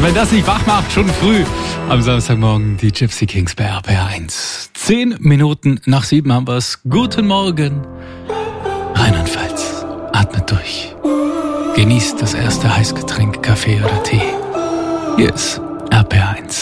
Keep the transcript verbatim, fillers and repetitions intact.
wenn das nicht wach macht, schon früh am Samstagmorgen die Gypsy Kings bei R P R eins. Zehn Minuten nach sieben haben wir es. Guten Morgen. Rheinland-Pfalz, atmet durch. Genießt das erste Heißgetränk, Kaffee oder Tee. Hier ist R P R eins.